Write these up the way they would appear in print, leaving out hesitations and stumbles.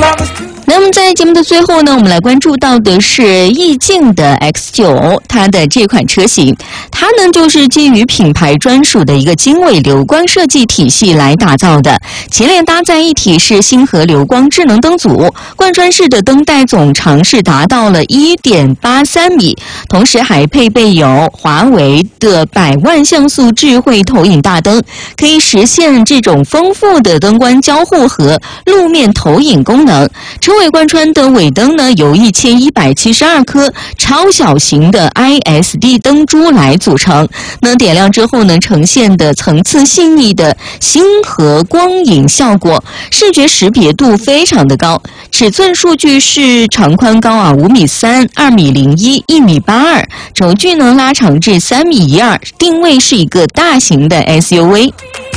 那么在节目的最后呢，我们来关注到的是意境的 X9， 它的这款车型，它呢就是基于品牌专属的一个经纬流光设计体系来打造的。前脸搭载一体式星河流光智能灯组，贯穿式的灯带总长是达到了 1.83 米，同时还配备有华为的100万像素智慧投影大灯，可以实现这种丰富的灯光交互和路面投影功能。车尾贯穿的尾灯呢，由1172颗超小型的 ISD 灯珠来组成。那点亮之后呢，呈现的层次细腻的星河光影效果，视觉识别度非常的高。尺寸数据是长宽高5.3米、2.01米、1.82米，轴距呢拉长至3.12米，定位是一个大型的 SUV。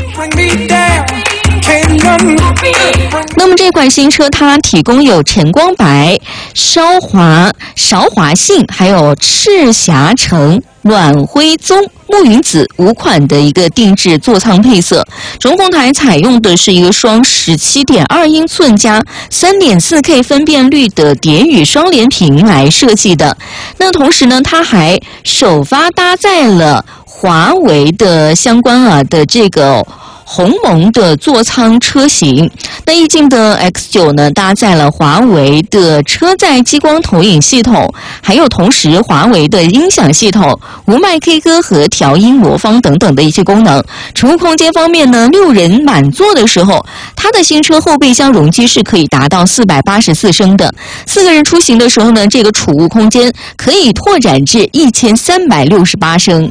那么这款新车它提供有晨光白、韶华杏，还有赤霞橙、暖灰棕、暮云紫5款的一个定制座舱配色。中控台采用的是一个双17.2英寸加 3.4K 分辨率的蝶羽双联屏来设计的。那同时呢，它还首发搭载了华为的相关的这个鸿蒙的座舱车型。那意境的 X9 呢，搭载了华为的车载激光投影系统，还有同时华为的音响系统、无麦 K 歌和调音魔方等等的一些功能。储物空间方面呢，6人满座的时候，它的新车后备箱容积是可以达到484升的，4个人出行的时候呢，这个储物空间可以拓展至1368升。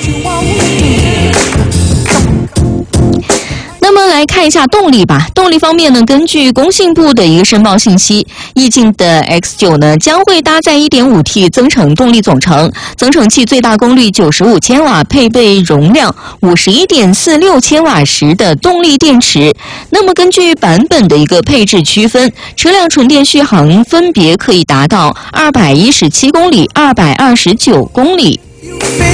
那么来看一下动力吧。动力方面呢，根据工信部的一个申报信息，意境的 X9 呢将会搭载 1.5T 增程动力总成，增程器最大功率95千瓦，配备容量51.46千瓦时的动力电池。那么根据版本的一个配置区分，车辆纯电续航分别可以达到217公里、229公里。